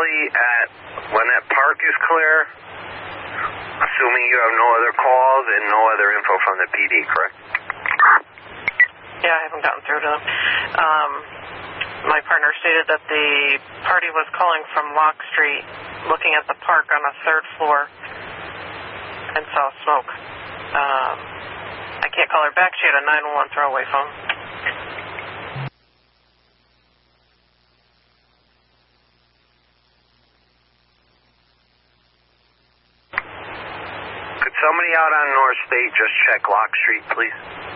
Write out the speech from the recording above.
tally at when that park is clear, assuming you have no other calls and no other info from the PD, correct? Yeah, I haven't gotten through to them. My partner stated that the party was calling from Lock Street, looking at the park on the third floor, and saw smoke. I can't call her back. She had a 911 throwaway phone. Could somebody out on North State just check Lock Street, please?